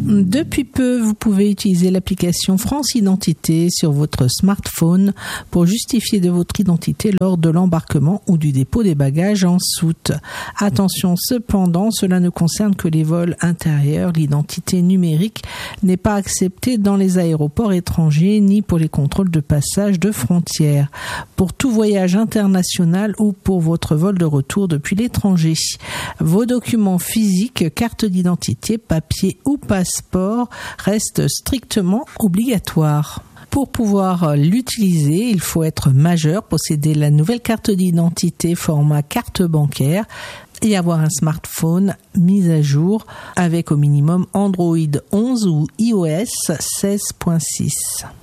Depuis peu, vous pouvez utiliser l'application France Identité sur votre smartphone pour justifier de votre identité lors de l'embarquement ou du dépôt des bagages en soute. Attention cependant, cela ne concerne que les vols intérieurs. L'identité numérique n'est pas acceptée dans les aéroports étrangers ni pour les contrôles de passage de frontières. Pour tout voyage international ou pour votre vol de retour depuis l'étranger, vos documents physiques, carte d'identité, papier ou passeport restent strictement obligatoires. Pour pouvoir l'utiliser, il faut être majeur, posséder la nouvelle carte d'identité format carte bancaire et avoir un smartphone mis à jour avec au minimum Android 11 ou iOS 16.6.